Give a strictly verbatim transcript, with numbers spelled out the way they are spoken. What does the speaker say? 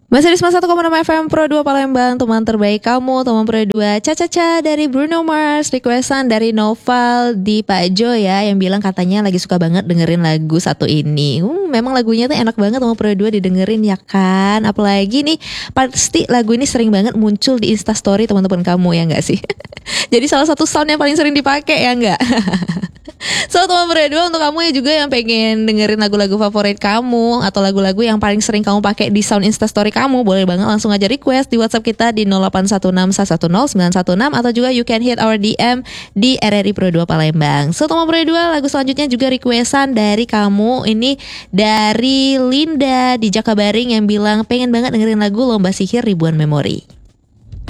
Masih di satu koma enam F M Pro dua Palembang, teman terbaik kamu, teman Pro dua Caca-Caca dari Bruno Mars, requestan dari Noval di Pak Jo ya, yang bilang katanya lagi suka banget dengerin lagu satu ini. Hmm, memang lagunya tuh enak banget teman Pro dua didengerin ya kan. Apalagi nih, pasti lagu ini sering banget muncul di Instastory teman-teman kamu ya nggak sih? Jadi salah satu sound yang paling sering dipakai ya nggak? So teman Pro dua, untuk kamu ya juga yang pengen dengerin lagu-lagu favorit kamu atau lagu-lagu yang paling sering kamu pakai di sound Instastory kamu, boleh banget langsung aja request di WhatsApp kita di nol delapan satu enam satu nol sembilan satu enam, atau juga you can hit our D M di R R I Pro dua Palembang. So teman Pro dua, lagu selanjutnya juga requestan dari kamu. Ini dari Linda di Jakabaring yang bilang pengen banget dengerin lagu Lomba Sihir Ribuan Memori.